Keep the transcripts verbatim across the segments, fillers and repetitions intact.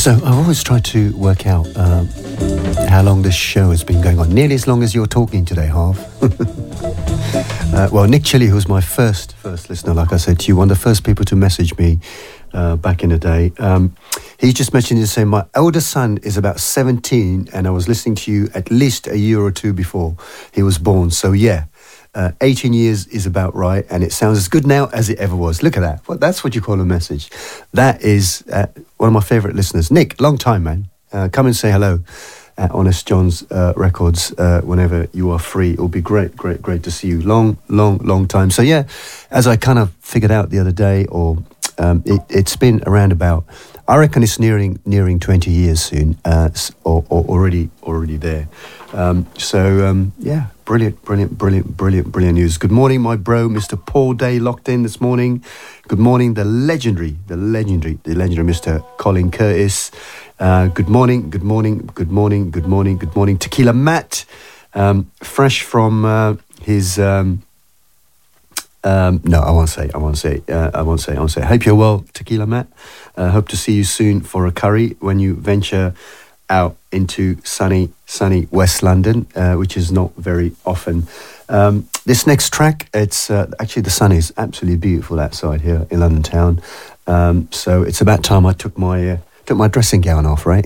So I've always tried to work out uh, how long this show has been going on. Nearly as long as you're talking today, Harv. uh, well, Nick Chilly, who's my first first listener, like I said to you, one of the first people to message me uh, back in the day. Um, he just mentioned, he's saying, my elder son is about seventeen, and I was listening to you at least a year or two before he was born. So yeah. Uh, eighteen years is about right, and it sounds as good now as it ever was. Look at that. Well, that's what you call a message. That is uh, one of my favourite listeners. Nick, long time, man. Uh, come and say hello at Honest John's uh, Records uh, whenever you are free. It'll be great, great, great to see you. Long, long, long time. So, yeah, as I kind of figured out the other day, or um, it, it's been around about, I reckon it's nearing nearing twenty years soon, uh, or, or already already there. Um, so, um, yeah, brilliant, brilliant, brilliant, brilliant, brilliant news. Good morning, my bro, Mister Paul Day, locked in this morning. Good morning, the legendary, the legendary, the legendary Mister Colin Curtis. Uh, good morning, good morning, good morning, good morning, good morning. Tequila Matt, um, fresh from uh, his... Um, um, no, I won't say, I won't say, uh, I won't say, I won't say. Hope you're well, Tequila Matt. Uh, hope to see you soon for a curry when you venture out into sunny, sunny West London, uh, which is not very often. Um, this next track, it's uh, actually the sun is absolutely beautiful outside here in London town. Um, so it's about time I took my uh, took my dressing gown off, right?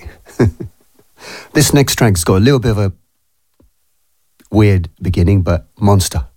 This next track's got a little bit of a weird beginning, but monster,